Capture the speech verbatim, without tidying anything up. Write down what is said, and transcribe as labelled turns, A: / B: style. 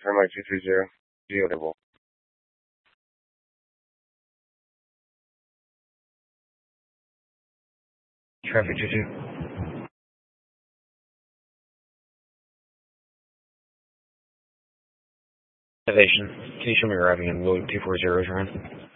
A: Runway two three zero, geotable. Traffic two two. Elevation. Can you show me your arriving in William two four zero, Ryan?